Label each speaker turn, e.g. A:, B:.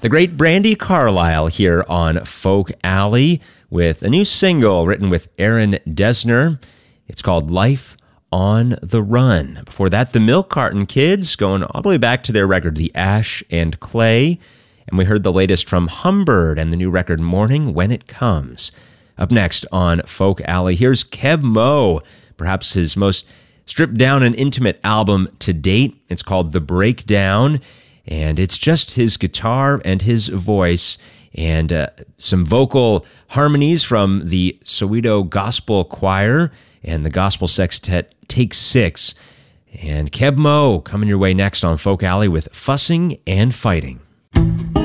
A: The great Brandi Carlile here on Folk Alley with a new single written with Aaron Dessner. It's called Life on the Run. Before that, the Milk Carton Kids, going all the way back to their record, The Ash and Clay. And we heard the latest from Humbird and the new record, Morning When It Comes. Up next on Folk Alley, here's Keb Mo, perhaps his most stripped down and intimate album to date. It's called The Breakdown. And it's just his guitar and his voice and some vocal harmonies from the Soweto Gospel Choir and the Gospel Sextet Take 6. And Keb Mo coming your way next on Folk Alley with Fussing and Fighting.